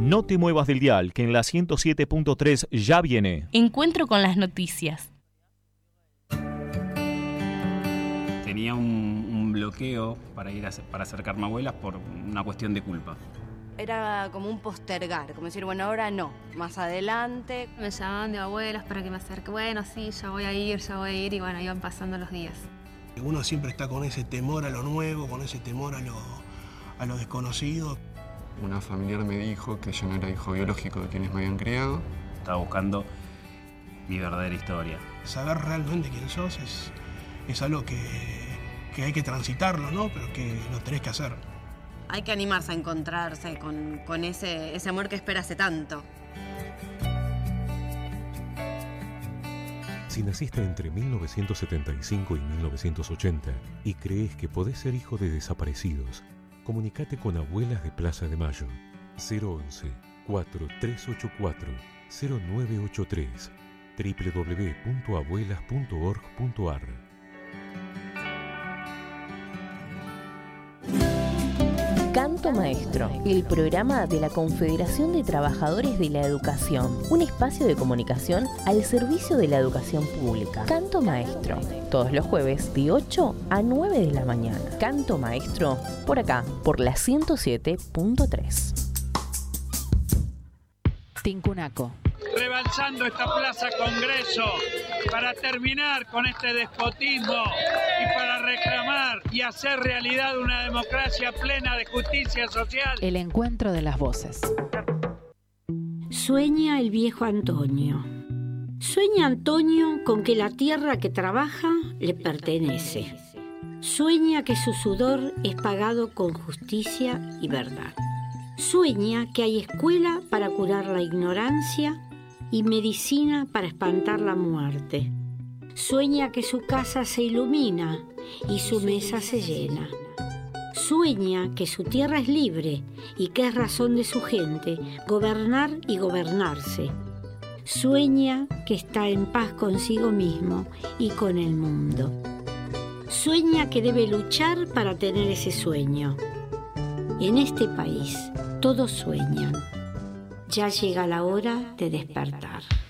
No te muevas del dial, que en la 107.3 ya viene. Encuentro con las noticias. Tenía un bloqueo para acercarme a abuelas por una cuestión de culpa. Era como un postergar, como decir, bueno, ahora no, más adelante. Me llamaban de abuelas para que me acerque. Bueno, sí, ya voy a ir, y bueno, iban pasando los días. Uno siempre está con ese temor a lo nuevo, con ese temor a lo desconocido. Una familiar me dijo que yo no era hijo biológico de quienes me habían criado. Estaba buscando mi verdadera historia. Saber realmente quién sos es algo que hay que transitarlo, ¿no? Pero que lo tenés que hacer. Hay que animarse a encontrarse con ese amor que espera hace tanto. Si naciste entre 1975 y 1980 y crees que podés ser hijo de desaparecidos, comunicate con Abuelas de Plaza de Mayo. 011-4384-0983 www.abuelas.org.ar. Canto Maestro, el programa de la Confederación de Trabajadores de la Educación, un espacio de comunicación al servicio de la educación pública. Canto Maestro, todos los jueves de 8 a 9 de la mañana. Canto Maestro, por acá, por la 107.3. Tincunaco. Rebalsando esta Plaza Congreso para terminar con este despotismo y para reclamar y hacer realidad una democracia plena de justicia social. El encuentro de las voces. Sueña el viejo Antonio. Sueña Antonio con que la tierra que trabaja le pertenece. Sueña que su sudor es pagado con justicia y verdad. Sueña que hay escuela para curar la ignorancia y medicina para espantar la muerte. Sueña que su casa se ilumina y su mesa se llena. Sueña que su tierra es libre y que es razón de su gente gobernar y gobernarse. Sueña que está en paz consigo mismo y con el mundo. Sueña que debe luchar para tener ese sueño. En este país todos sueñan. Ya llega la hora de despertar.